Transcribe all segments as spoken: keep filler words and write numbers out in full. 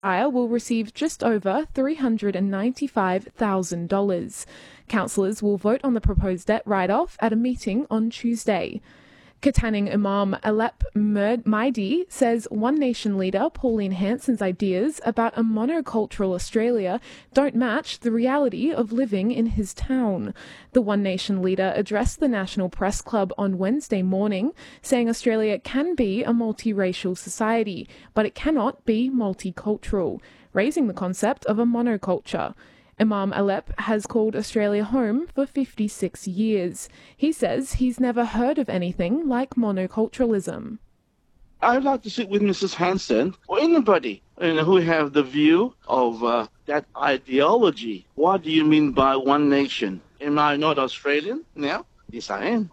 Shire will receive just over three hundred ninety-five thousand dollars. Councillors will vote on the proposed debt write-off at a meeting on Tuesday. Katanning Imam Alep Mahdi says One Nation leader Pauline Hanson's ideas about a monocultural Australia don't match the reality of living in his town. The One Nation leader addressed the National Press Club on Wednesday morning, saying Australia can be a multiracial society, but it cannot be multicultural, raising the concept of a monoculture. Imam Alep has called Australia home for fifty-six years. He says he's never heard of anything like monoculturalism. I'd like to sit with Missus Hanson or anybody you know, who have the view of uh, that ideology. What do you mean by one nation? Am I not Australian now? Yes, I am.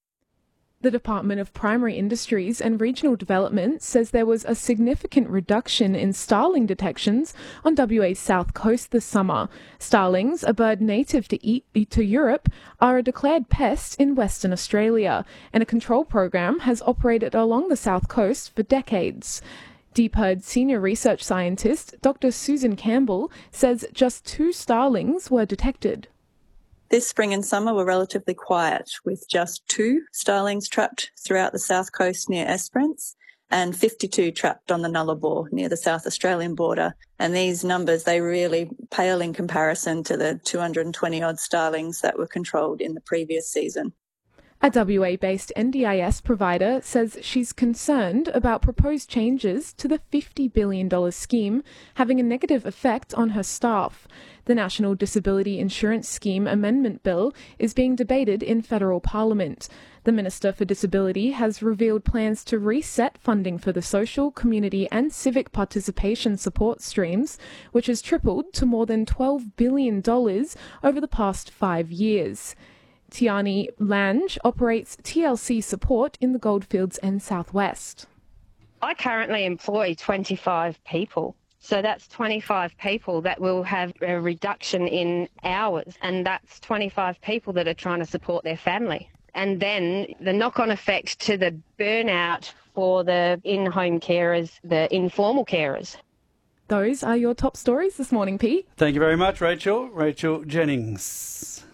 The Department of Primary Industries and Regional Development says there was a significant reduction in starling detections on W A's south coast this summer. Starlings, a bird native to, e- to Europe, are a declared pest in Western Australia, and a control program has operated along the south coast for decades. D P I R D senior research scientist Doctor Susan Campbell says just two starlings were detected. This spring and summer were relatively quiet, with just two starlings trapped throughout the south coast near Esperance and fifty-two trapped on the Nullarbor near the South Australian border. And these numbers, they really pale in comparison to the two hundred twenty odd starlings that were controlled in the previous season. A W A-based N D I S provider says she's concerned about proposed changes to the fifty billion dollars scheme having a negative effect on her staff. The National Disability Insurance Scheme Amendment Bill is being debated in federal parliament. The Minister for Disability has revealed plans to reset funding for the social, community and civic participation support streams, which has tripled to more than twelve billion dollars over the past five years. Tiani Lange operates T L C support in the Goldfields and Southwest. I currently employ twenty-five people. So that's twenty-five people that will have a reduction in hours, and that's twenty-five people that are trying to support their family. And then the knock-on effect to the burnout for the in-home carers, the informal carers. Those are your top stories this morning, Pete. Thank you very much, Rachel. Rachel Jennings.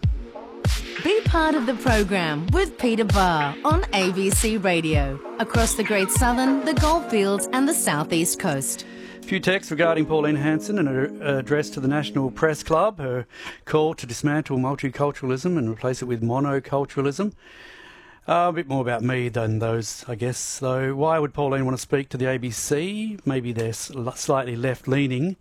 Be part of the program with Peter Barr on A B C Radio, across the Great Southern, the Goldfields and the South East Coast. A few texts regarding Pauline Hanson and her address to the National Press Club, her call to dismantle multiculturalism and replace it with monoculturalism. Uh, a bit more about me than those, I guess, though. Why would Pauline want to speak to the A B C? Maybe they're slightly left-leaning.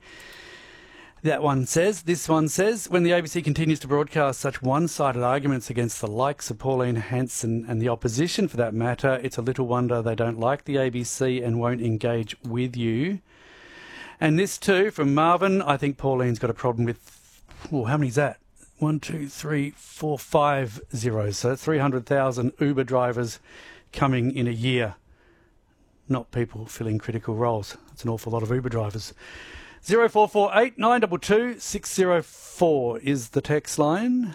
That one says. This one says, when the A B C continues to broadcast such one-sided arguments against the likes of Pauline Hanson and the opposition for that matter, it's a little wonder they don't like the A B C and won't engage with you. And this too, from Marvin, I think Pauline's got a problem with, well, how many's that? One, two, three, four, five zeros. So three hundred thousand Uber drivers coming in a year. Not people filling critical roles. That's an awful lot of Uber drivers. zero four four eight nine two two six zero four is the text line.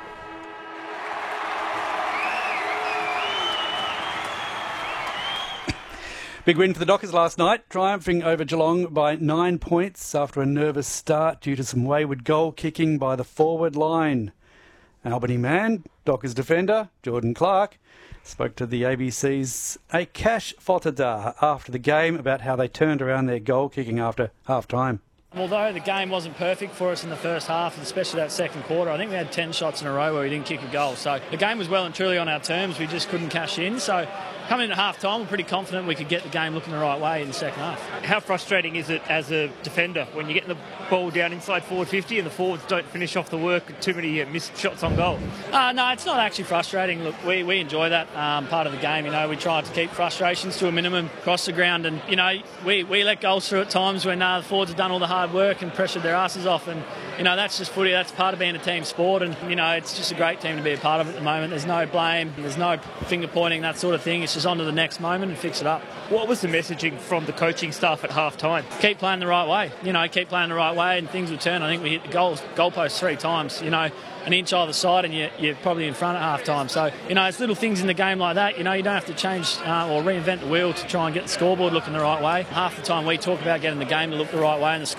Big win for the Dockers last night, triumphing over Geelong by nine points after a nervous start due to some wayward goal kicking by the forward line. Albany man, Dockers defender, Jordan Clark, spoke to the A B C's Akash Fotadar after the game about how they turned around their goal kicking after half-time. Although the game wasn't perfect for us in the first half, especially that second quarter, I think we had ten shots in a row where we didn't kick a goal. So the game was well and truly on our terms. We just couldn't cash in. So coming into half-time, we're pretty confident we could get the game looking the right way in the second half. How frustrating is it as a defender when you're getting the ball down inside forward fifty and the forwards don't finish off the work with too many missed shots on goal? Uh, no, it's not actually frustrating. Look, we, we enjoy that um, part of the game. You know, we try to keep frustrations to a minimum across the ground. And, you know, we, we let goals through at times when uh, the forwards have done all the hard work and pressured their asses off. And you know, that's just footy. That's part of being a team sport, and you know, it's just a great team to be a part of at the moment. There's no blame, there's no finger pointing, that sort of thing. It's just on to the next moment and fix it up. What was the messaging from the coaching staff at half time? Keep playing the right way. You know, keep playing the right way, and things will turn. I think we hit the goal goalpost three times. You know, an inch either side, and you're, you're probably in front at half time. So, you know, it's little things in the game like that. You know, you don't have to change uh, or reinvent the wheel to try and get the scoreboard looking the right way. Half the time we talk about getting the game to look the right way, and the